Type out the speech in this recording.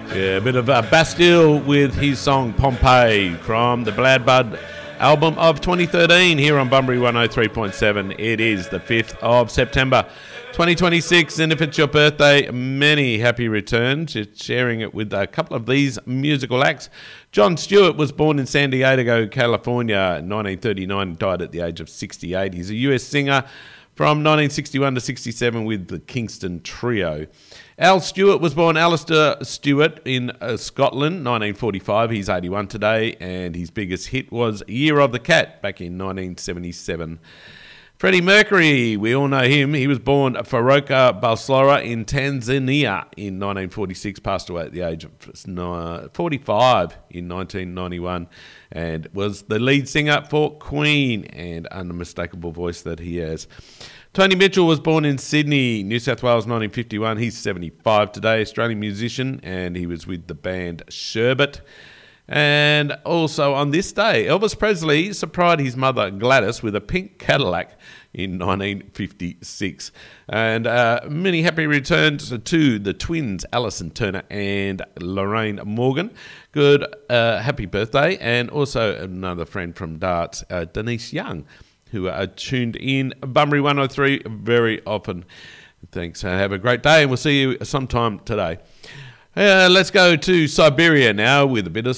Yeah, a bit of Bastille with his song Pompeii from the Bladbud album of 2013 here on Bunbury 103.7. It is the 5th of September 2026, and if it's your birthday, many happy returns. You're sharing it with a couple of these musical acts. Jon Stewart was born in San Diego, California in 1939, died at the age of 68. He's a US singer from 1961 to 67 with the Kingston Trio. Al Stewart was born Alistair Stewart in Scotland, 1945. He's 81 today, and his biggest hit was Year of the Cat back in 1977. Freddie Mercury, we all know him. He was born Faroka Balsora in Tanzania in 1946, passed away at the age of 45 in 1991, and was the lead singer for Queen, and unmistakable voice that he has. Tony Mitchell was born in Sydney, New South Wales, 1951. He's 75 today, Australian musician, and he was with the band Sherbet. And also on this day, Elvis Presley surprised his mother Gladys with a pink Cadillac in 1956. And many happy returns to the twins, Alison Turner and Lorraine Morgan. Good happy birthday. And also another friend from Darts, Denise Young, who are tuned in Bunbury 103 very often. Thanks. Have a great day, and we'll see you sometime today. Let's go to Siberia now with a bit of